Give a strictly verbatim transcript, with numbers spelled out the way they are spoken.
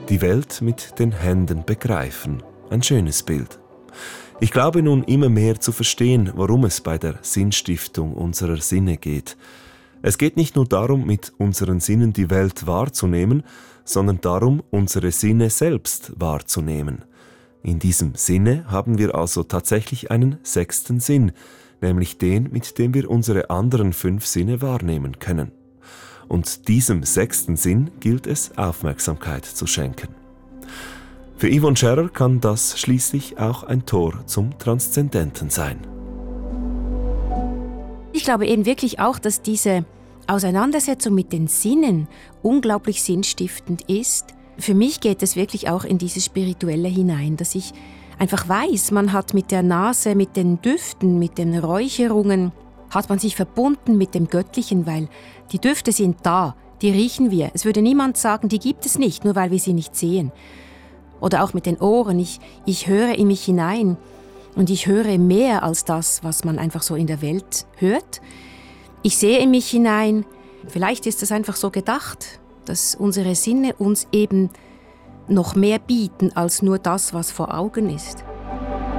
Die Welt mit den Händen begreifen. Ein schönes Bild. Ich glaube nun immer mehr zu verstehen, worum es bei der Sinnstiftung unserer Sinne geht. Es geht nicht nur darum, mit unseren Sinnen die Welt wahrzunehmen, sondern darum, unsere Sinne selbst wahrzunehmen. In diesem Sinne haben wir also tatsächlich einen sechsten Sinn, nämlich den, mit dem wir unsere anderen fünf Sinne wahrnehmen können. Und diesem sechsten Sinn gilt es, Aufmerksamkeit zu schenken. Für Yvonne Scherrer kann das schließlich auch ein Tor zum Transzendenten sein. Ich glaube eben wirklich auch, dass diese Auseinandersetzung mit den Sinnen unglaublich sinnstiftend ist. Für mich geht es wirklich auch in dieses Spirituelle hinein, dass ich einfach weiß, man hat mit der Nase, mit den Düften, mit den Räucherungen, hat man sich verbunden mit dem Göttlichen, weil die Düfte sind da, die riechen wir. Es würde niemand sagen, die gibt es nicht, nur weil wir sie nicht sehen. Oder auch mit den Ohren, ich, ich höre in mich hinein und ich höre mehr als das, was man einfach so in der Welt hört. Ich sehe in mich hinein, vielleicht ist es einfach so gedacht, dass unsere Sinne uns eben noch mehr bieten als nur das, was vor Augen ist.